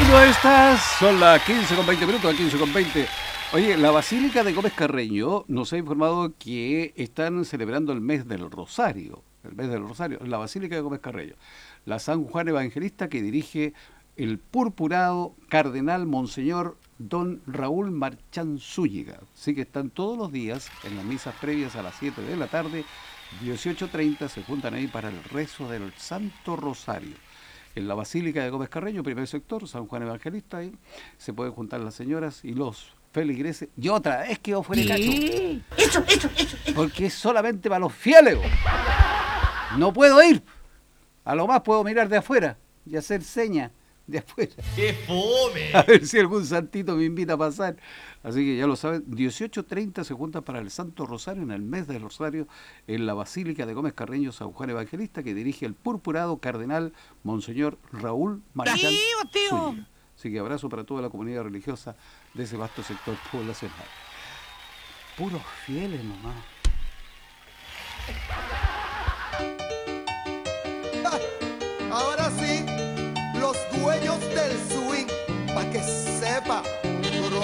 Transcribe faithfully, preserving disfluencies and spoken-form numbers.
no estás. Son las quince con veinte minutos, las quince con veinte. Oye, la Basílica de Gómez Carreño nos ha informado que están celebrando el mes del Rosario. El mes del Rosario, la Basílica de Gómez Carreño. La San Juan Evangelista que dirige el purpurado cardenal Monseñor Don Raúl Marchán Zúñiga. Así que están todos los días en las misas previas a las siete de la tarde, dieciocho treinta, se juntan ahí para el rezo del Santo Rosario. En la Basílica de Gómez Carreño, primer sector, San Juan Evangelista, ahí se pueden juntar las señoras y los feligreses. Y otra vez quedó fuera de cacho. Eso, eso, eso, eso. Porque es solamente para los fieles. No puedo ir. A lo más puedo mirar de afuera y hacer señas de afuera. ¡Qué fome! A ver si algún santito me invita a pasar. Así que ya lo saben, dieciocho treinta se juntan para el Santo Rosario, en el mes del Rosario, en la Basílica de Gómez Carreño, San Juan Evangelista, que dirige el purpurado cardenal Monseñor Raúl Marchán Zúñiga. Así que abrazo para toda la comunidad religiosa de ese vasto sector poblacional. Puros fieles nomás. Ahora sí, los dueños del swing, pa' que sepa.